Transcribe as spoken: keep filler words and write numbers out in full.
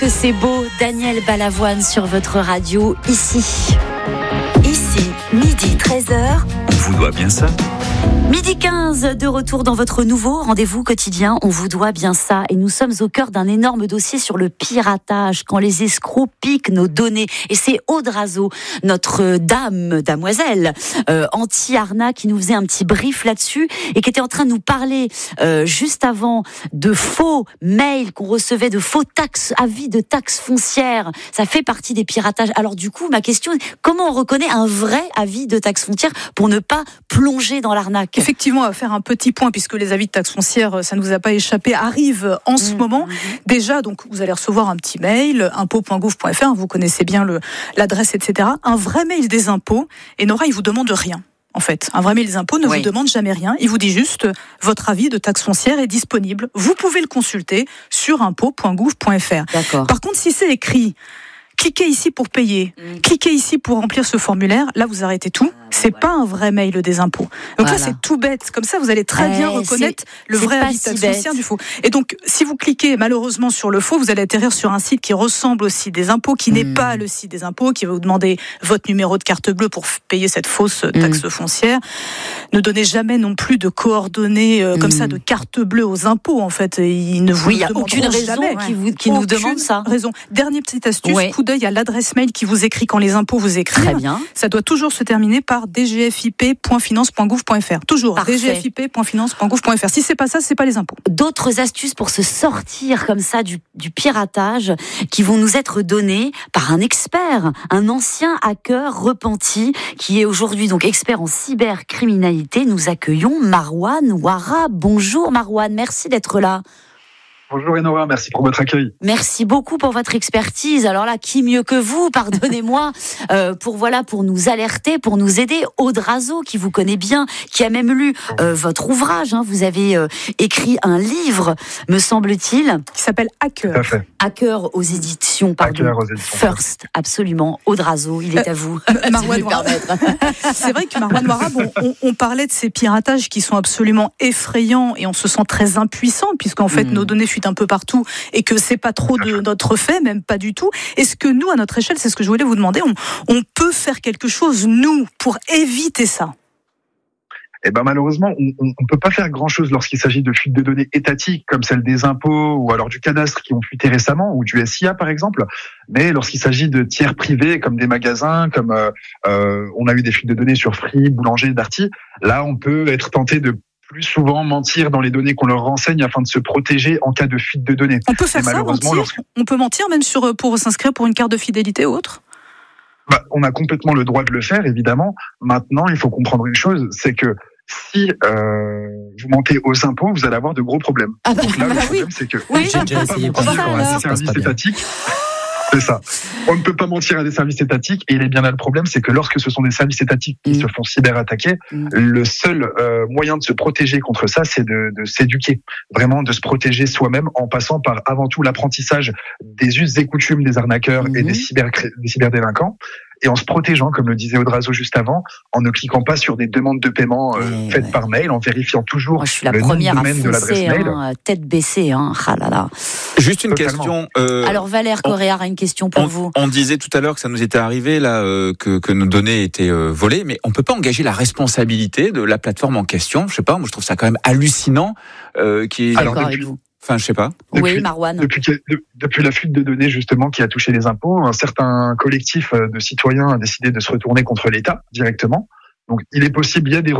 Que c'est beau, Daniel Balavoine sur votre radio, ici. Ici, midi treize heures. On vous doit bien ça. Midi quinze, de retour dans votre nouveau rendez-vous quotidien. On vous doit bien ça. Et nous sommes au cœur d'un énorme dossier sur le piratage, quand les escrocs piquent nos données. Et c'est Aude Razeau, notre dame, damoiselle, euh, anti-arnaque, qui nous faisait un petit brief là-dessus et qui était en train de nous parler euh, juste avant de faux mails qu'on recevait, de faux taxes, avis de taxes foncières. Ça fait partie des piratages. Alors du coup, ma question est, comment on reconnaît un vrai avis de taxes foncières pour ne pas plonger dans l'arnaque ? Effectivement, à faire un petit point, puisque les avis de taxes foncières, ça ne nous a pas échappé, arrivent en ce mmh, moment. Mmh. Déjà, donc, vous allez recevoir un petit mail, impôts point gouv point f r, vous connaissez bien le, l'adresse, et cetera. Un vrai mail des impôts, et Nora, il vous demande rien. En fait, un vrai mail des impôts ne oui. vous demande jamais rien. Il vous dit juste, votre avis de taxes foncières est disponible. Vous pouvez le consulter sur impôts point gouv point f r. D'accord. Par contre, si c'est écrit, cliquez ici pour payer, mmh. cliquez ici pour remplir ce formulaire, là vous arrêtez tout. C'est ouais. pas un vrai mail des impôts. Donc voilà. Là, c'est tout bête. Comme ça, vous allez très eh, bien reconnaître le vrai avis de taxe foncière du faux. Et donc, si vous cliquez malheureusement sur le faux, vous allez atterrir sur un site qui ressemble au site des impôts, qui mmh. n'est pas le site des impôts, qui va vous demander votre numéro de carte bleue pour payer cette fausse taxe mmh. foncière. Ne donnez jamais non plus de coordonnées euh, mmh. comme ça, de carte bleue aux impôts. En fait, ils ne vous oui, il n'y a aucune raison jamais. qui, vous, qui nous demande ça. Raison. Dernière petite astuce, ouais. coup d'œil à l'adresse mail qui vous écrit quand les impôts vous écrivent. Très bien. Ça doit toujours se terminer par d g f i p point finance point gouv point f r. Toujours Parfait. d g f i p point finance point gouv point f r. Si c'est pas ça, c'est pas les impôts. D'autres astuces pour se sortir comme ça du, du piratage qui vont nous être données par un expert, un ancien hacker repenti qui est aujourd'hui donc expert en cybercriminalité. Nous accueillons Marwan Ouara. Bonjour Marwan, merci d'être là. Bonjour Enora, merci pour votre accueil. Merci beaucoup pour votre expertise. Alors là, qui mieux que vous, pardonnez-moi, euh, pour voilà, pour nous alerter, pour nous aider. Aude Razeau, qui vous connaît bien, qui a même lu euh, votre ouvrage. Hein. Vous avez euh, écrit un livre, me semble-t-il, qui s'appelle Hacker. Tout à fait. Hacker aux éditions, pardon. Hacker aux éditions. First, absolument. Aude Razeau, il est euh, à vous. Marwan Ouara. C'est vrai que Marwan Ouara, bon, on, on parlait de ces piratages qui sont absolument effrayants et on se sent très impuissant puisqu'en fait mmh. nos données fuitent un peu partout et que c'est pas trop de notre fait, même pas du tout. Est-ce que nous, à notre échelle, c'est ce que je voulais vous demander, on, on peut faire quelque chose, nous, pour éviter ça? Eh ben malheureusement, on ne peut pas faire grand-chose lorsqu'il s'agit de fuites de données étatiques comme celle des impôts ou alors du cadastre qui ont fuité récemment ou du S I A par exemple. Mais lorsqu'il s'agit de tiers privés comme des magasins, comme euh, euh, on a eu des fuites de données sur Free, Boulanger, Darty, là on peut être tenté de plus souvent mentir dans les données qu'on leur renseigne afin de se protéger en cas de fuite de données. On peut faire ça, mentir lorsque... On peut mentir même sur, pour s'inscrire pour une carte de fidélité ou autre? Bah, on a complètement le droit de le faire, évidemment. Maintenant, il faut comprendre une chose, c'est que si euh, vous mentez aux impôts, vous allez avoir de gros problèmes. Ah bah, Donc là, bah, le oui. problème, c'est que oui, on ne peut pas mentir à des services étatiques. C'est ça. On ne peut pas mentir à des services étatiques et il est bien là le problème, c'est que lorsque ce sont des services étatiques qui mmh. se font cyberattaquer, mmh. le seul euh, moyen de se protéger contre ça, c'est de, de s'éduquer, vraiment de se protéger soi-même en passant par avant tout l'apprentissage des us et coutumes des arnaqueurs mmh. et des, cyber, des cyberdélinquants. Et en se protégeant, comme le disait Aude Razeau juste avant, en ne cliquant pas sur des demandes de paiement euh, ouais, faites ouais. par mail, en vérifiant toujours Moi, je suis la le nom de domaine de l'adresse mail. Hein, tête baissée, hein. Ah là là. Juste une Totalement. question. Euh, Alors Valère Correa a une question pour on, vous. On disait tout à l'heure que ça nous était arrivé là, euh, que, que nos données étaient euh, volées, mais on peut pas engager la responsabilité de la plateforme en question. Je sais pas, moi je trouve ça quand même hallucinant. Euh, qui est... Alors, D'accord avec vous. Enfin, je sais pas. Depuis, oui, Marwan. Depuis, depuis la fuite de données, justement, qui a touché les impôts, un certain collectif de citoyens a décidé de se retourner contre l'État directement. Donc, il est possible, il y a des